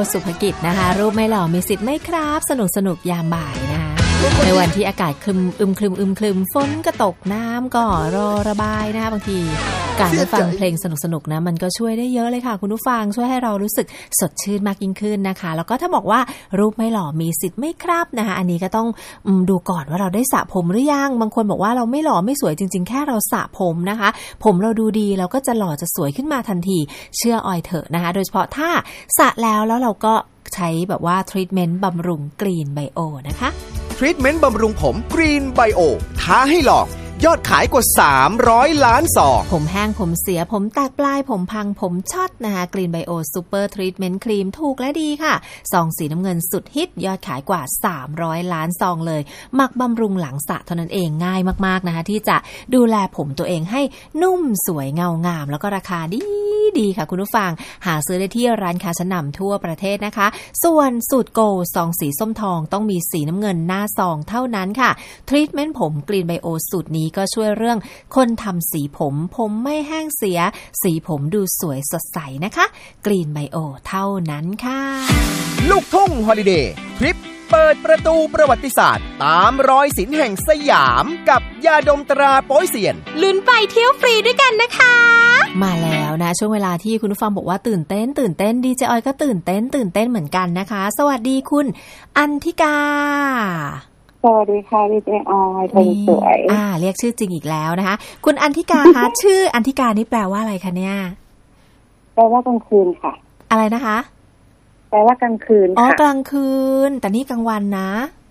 สุภกิจนะคะรูปไม่หล่อมีสิทธิ์ไม่ครับสนุกยามบ่ายนะคะในวันที่อากาศครึมอึมครึมฝนก็ตกน้ำก็รอระบายนะคะบางทีการได้ฟังเพลงสนุกนะมันก็ช่วยได้เยอะเลยค่ะคุณผู้ฟังช่วยให้เรารู้สึกสดชื่นมากยิ่งขึ้นนะคะแล้วก็ถ้าบอกว่ารูปไม่หล่อมีสิทธิ์ไม่ครับนะคะอันนี้ก็ต้องดูก่อนว่าเราได้สระผมหรือยังบางคนบอกว่าเราไม่หล่อไม่สวยจริงๆแค่เราสระผมนะคะผมเราดูดีเราก็จะหล่อจะสวยขึ้นมาทันทีเชื่อออยเถอะนะคะโดยเฉพาะถ้าสระแล้วเราก็ใช้แบบว่าทรีทเมนต์บำรุงกรีนไบโอนะคะทรีทเมนต์บำรุงผมกรีนไบโอท้าให้ลองยอดขายกว่า300ล้านซองผมแห้งผมเสียผมแตกปลายผมพังผมช็อตนะคะกรีนไบโอซูเปอร์ทรีทเมนต์ครีมถูกและดีค่ะซองสีน้ำเงินสุดฮิตยอดขายกว่า300ล้านซองเลยหมักบำรุงหลังสระเท่านั้นเองง่ายมากๆนะคะที่จะดูแลผมตัวเองให้นุ่มสวยเงางามแล้วก็ราคาดีค่ะคุณผู้ฟังหาซื้อได้ที่ร้านค้าชั้นนำทั่วประเทศนะคะส่วนสูตรโกซองสีส้มทองต้องมีสีน้ำเงินหน้าซองเท่านั้นค่ะทรีทเมนต์ผมกรีนไบโอสูตรนี้ก็ช่วยเรื่องคนทำสีผมไม่แห้งเสียสีผมดูสวยสดใสนะคะกรีนไบโอเท่านั้นค่ะลูกทุ่งฮอลิเดย์ทริปเปิดประตูประวัติศาสตร์ตามรอยศิลป์แห่งสยามกับยาดมตราโป๊ยเซียนลุ้นไปเที่ยวฟรีด้วยกันนะคะมาแล้วนะช่วงเวลาที่คุณผู้ฟังบอกว่าตื่นเต้นดีเจออยก็ตื่นเต้นเหมือนกันนะคะสวัสดีคุณอันธิกาสวัสดีค่ะดีเจออยคนสวยเรียกชื่อจริงอีกแล้วนะคะคุณอันธิกาคะ ชื่ออันธิกานี่แปลว่าอะไรคะเนี่ยแปลว่ากลางคืนค่ะอะไรนะคะแปลว่ากลางคืนค่ะกลางคืนแต่นี่กลางวันนะ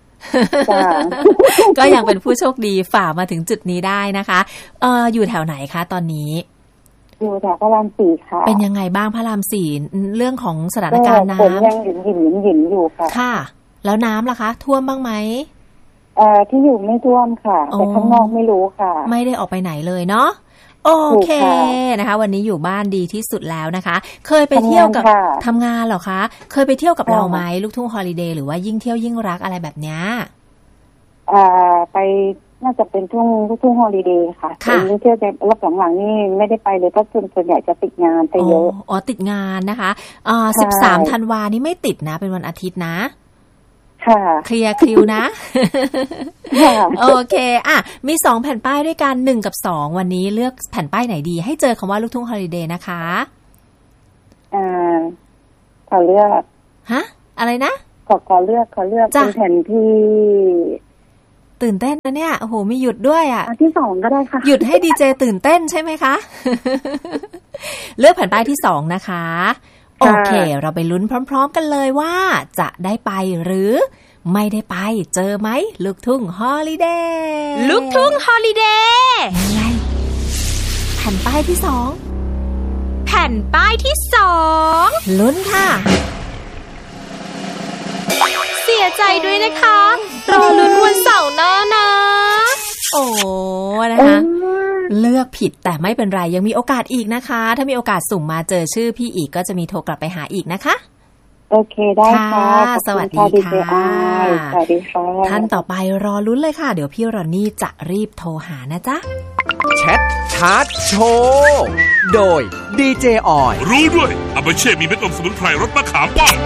ก็ยังเป็นผู้โชคดีฝ่ามาถึงจุดนี้ได้นะคะอยู่แถวไหนคะตอนนี้อยู่แถวพระราม4ค่ะเป็นยังไงบ้างพระราม4เรื่องของสถานการณ์น้ำฝนยังหยิ่มอยู่ค่ะค่ะแล้วน้ำล่ะคะท่วมบ้างไหมที่อยู่ไม่ท่วมค่ะแต่ข้างนอกไม่รู้ค่ะไม่ได้ออกไปไหนเลยเนาะโอเคนะคะวันนี้อยู่บ้านดีที่สุดแล้วนะคะเคยไปเที่ยวกับทำงานเหรอคะเคยไปเที่ยวกับเราไหมลูกทุ่งฮอลิเดย์หรือว่ายิ่งเที่ยวยิ่งรักอะไรแบบเนี้ยไปน่าจะเป็นลูกทุ่งฮอลิเดย์ค่ะยิ่งเที่ยวแต่รอบหลังๆนี่ไม่ได้ไปเลยก็ส่วนใหญ่จะติดงานไปเยอะติดงานนะคะ13 ธันวานี่ไม่ติดนะเป็นวันอาทิตย์นะเคลียร์คิวนะโอเคมี2แผ่นป้ายด้วยกัน1กับ2วันนี้เลือกแผ่นป้ายไหนดีให้เจอคำว่าลูกทุ่งฮอลิเดย์นะคะขอเลือกอะไรนะขอเลือกเป็นแผ่นที่ตื่นเต้นนะเนี่ยโอ้โหมีหยุดด้วยที่2ก็ได้ค่ะหยุดให้ดีเจตื่นเต้นใช่ไหมคะเลือกแผ่นป้ายที่2นะคะโอเคเราไปลุ้นพร้อมๆกันเลยว่าจะได้ไปหรือไม่ได้ไปเจอไหมลูกทุ่งฮอลิเดย์ลูกทุ่งฮอลิเดย์ยังไงแผ่นป้ายที่ 2แผ่นป้ายที่2 ลุ้นค่ะเสียใจด้วยนะคะรอลุ้นวันเสาร์หน้านะโอ้นะคะเลือกผิดแต่ไม่เป็นไรยังมีโอกาสอีกนะคะถ้ามีโอกาสสุ่มมาเจอชื่อพี่อีกก็จะมีโทรกลับไปหาอีกนะคะโอเคได้ค่ะสวัสดีค่ะสวัสดีค่ะท่านต่อไปรอลุ้นเลยค่ะเดี๋ยวพี่รอนนี่จะรีบโทรหานะจ๊ะแชทชาร์ตโชว์โดยดีเจออยรู้ด้วยอาบาเช่มีเม็ดอมสมุนไพรรสมะขามป้อม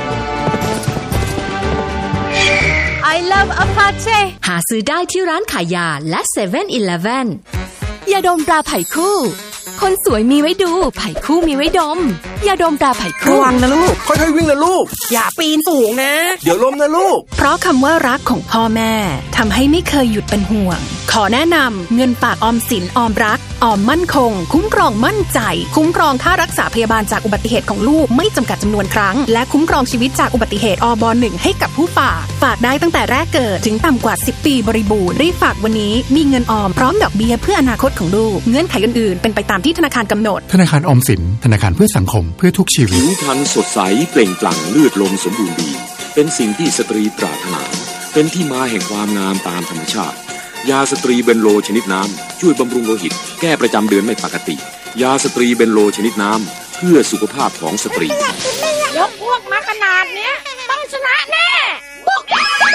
I love Apache หาซื้อได้ที่ร้านขายยาและ 7-Eleven ยาดมตราไผ่คู่คนสวยมีไว้ดูไผ่คู่มีไว้ดมยาดมตราไผ่คู่ระวังนะลูกค่อยๆวิ่งนะลูกอย่าปีนสูงนะเดี๋ยวล้มนะลูกเพราะคำว่ารักของพ่อแม่ทำให้ไม่เคยหยุดเป็นห่วงขอแนะนำเงินฝากออมสินออมรักออมมั่นคงคุ้มครองมั่นใจคุ้มครองค่ารักษาพยาบาลจากอุบัติเหตุของลูกไม่จำกัดจำนวนครั้งและคุ้มครองชีวิตจากอุบัติเหตุอบ.1 ให้กับผู้ฝากได้ตั้งแต่แรกเกิดถึงต่ำกว่า10ปีบริบูรณ์รีบฝากวันนี้มีเงินออมพร้อมดอกเบี้ยเพื่ออนาคตของลูกเงื่อนไขอื่นๆเป็นไปตามที่ธนาคารกำหนดธนาคารออมสินธนาคารเพื่อสังคมเพื่อทุกชีวิตผิวพรรณสดใสเปล่งปลั่งเลือดลมสมบูรณ์ดีเป็นสิ่งที่สตรีปรารถนาเป็นที่มาแห่งความงามตามธรรมชาติยาสตรีเบนโลชนิดน้ำช่วยบำรุงโลหิตแก้ประจำเดือนไม่ปกติยาสตรีเบนโลชนิดน้ำเพื่อสุขภาพของสตรียกพวกมาขนาดเนี้ยต้องชนะแน่บุก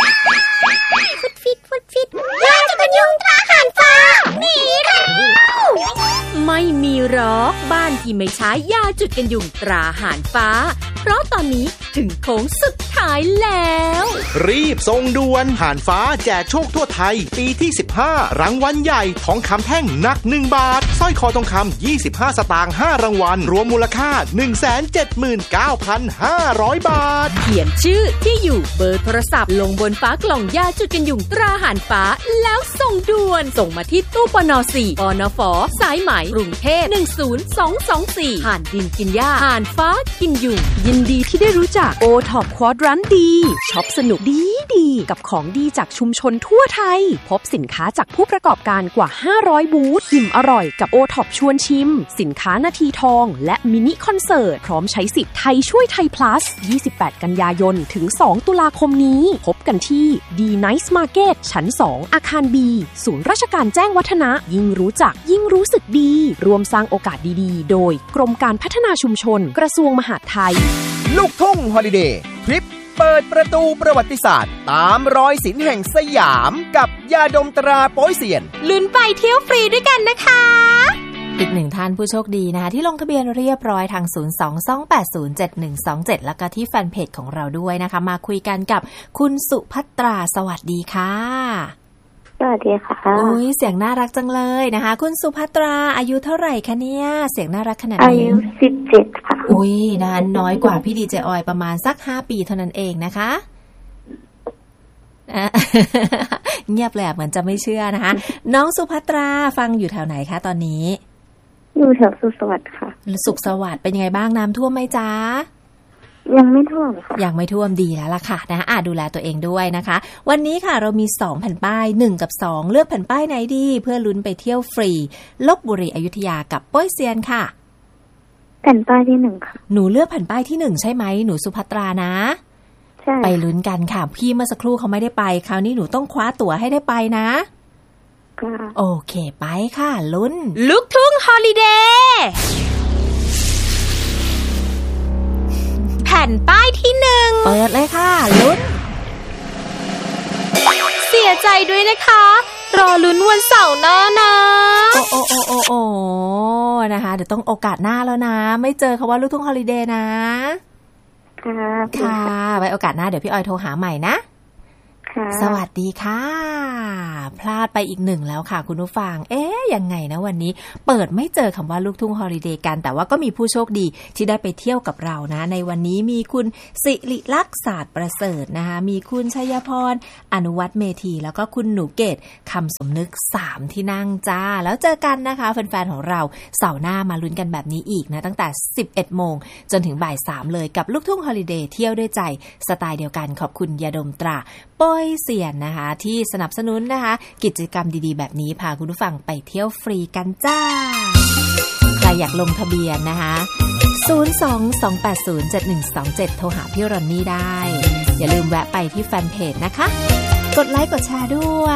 ฟิตเราจะเป็นยุงทหารฟ้าหนีแล้วไม่มีหรอกบ้านที่ไม่ใช้ยาจุดกันยุงตราห่านฟ้าเพราะตอนนี้ถึงโค้งสุดท้ายแล้วรีบส่งด่วนห่านฟ้าแจกโชคทั่วไทยปีที่15รางวัลใหญ่ทองคำแท่งหนัก1 บาทสร้อยคอทองคำ25 สตางค์5รางวัลรวมมูลค่า 179,500 บาทเขียนชื่อที่อยู่เบอร์โทรศัพท์ลงบนฝากล่องยาจุดกันยุงตราห่านฟ้าแล้วส่งด่วนส่งมาที่ตู้ปน4 ปนฝ.สายไหมกรุงเทพ10224ห่านดินกินหญ้าห่านฟ้ากินยุงยินดีที่ได้รู้จักโอท็อปควอดรันดีช็อปสนุกดีกับของดีจากชุมชนทั่วไทยพบสินค้าจากผู้ประกอบการกว่า500บูธอิ่มอร่อยกับโอท็อปชวนชิมสินค้านาทีทองและมินิคอนเสิร์ตพร้อมใช้สิทธิ์ไทยช่วยไทย plus 28 กันยายนถึง2 ตุลาคมนี้พบกันที่ D Nice Market ชั้น 2 อาคาร B ศูนย์ราชการแจ้งวัฒนะยิ่งรู้จักยิ่งรู้สึกดีรวมสร้างโอกาสดีๆโดยกรมการพัฒนาชุมชนกระทรวงมหาดไทยลูกทุ่งฮอลิเดย์ทริปเปิดประตูประวัติศาสตร์ตามรอยศิลป์แห่งสยามกับยาดมตราโป๊ยเซียนลุ้นไปเที่ยวฟรีด้วยกันนะคะอีกหนึ่งท่านผู้โชคดีนะคะที่ลงทะเบียนเรียบร้อยทาง 022807127 แล้วก็ที่แฟนเพจของเราด้วยนะคะมาคุยกันกับคุณสุภัตราสวัสดีค่ะสวัสดีค่ะอุ้ยเสียงน่ารักจังเลยนะคะคุณสุภัตราอายุเท่าไหร่คะเนี่ยเสียงน่ารักขนาดนี้อายุ17ค่ะอุ้ยนะคะน้อยกว่าพี่ดีเจออยประมาณสัก5 ปีเท่านั้นเองนะคะเงียบเลยเหมือนจะไม่เชื่อนะคะน้องสุภัตราฟังอยู่แถวไหนคะตอนนี้อยู่แถวสุขสวัสดิ์ค่ะสุขสวัสดิ์เป็นยังไงบ้างน้ำท่วมไหมจ๊ะยังไม่ท่วมค่ะยังไม่ท่วมดีแล้วล่ะค่ะนะคะดูแลตัวเองด้วยนะคะวันนี้ค่ะเรามี2แผ่นป้าย1กับ2เลือกแผ่นป้ายไหนดีเพื่อลุ้นไปเที่ยวฟรีลพบุรีอยุธยากับโป๊ยเซียนค่ะแผ่นป้ายที่1ค่ะหนูเลือกแผ่นป้ายที่1ใช่ไหมหนูสุภัตรานะใช่ไปลุ้นกันค่ะพี่เมื่อสักครู่เขาไม่ได้ไปคราวนี้หนูต้องคว้าตั๋วให้ได้ไปนะโอเคไปค่ะลุ้นลูกทุ่งฮอลิเดย์แผ่นป้ายที่1 เปิดเลยค่ะลุ้นเสียใจด้วยนะคะรอลุ้นวันเสาร์หน้านะโอ้นะคะเดี๋ยวต้องโอกาสหน้าแล้วนะไม่เจอคำว่าลูกทุ่งฮอลิเดย์นะค่ะไว้โอกาสหน้าเดี๋ยวพี่ออยโทรหาใหม่นะสวัสดีค่ะพลาดไปอีก1แล้วค่ะคุณผู้ฟังยังไงนะวันนี้เปิดไม่เจอคำว่าลูกทุ่งฮอลิเดย์กันแต่ว่าก็มีผู้โชคดีที่ได้ไปเที่ยวกับเรานะในวันนี้มีคุณสิริลักษณ์ศาสตร์ประเสริฐนะคะมีคุณชัยพรอนุวัฒน์เมธีแล้วก็คุณหนูเกตคำสมนึก3ที่นั่งจ้าแล้วเจอกันนะคะแฟนๆของเราเสาร์หน้ามาลุ้นกันแบบนี้อีกนะตั้งแต่ 11 โมงจนถึงบ่าย 3เลยกับลูกทุ่งฮอลิเดย์เที่ยวด้วยใจสไตล์เดียวกันขอบคุณยาดมตราโป๊ยเซียนนะคะที่สนับสนุนนะคะกิจกรรมดีๆแบบนี้พาคุณผู้ฟังไปเที่ยวฟรีกันจ้าใครอยากลงทะเบียนนะคะ022807127โทรหาพี่รอนนี่ได้อย่าลืมแวะไปที่แฟนเพจนะคะกดไลค์กดแชร์ด้วย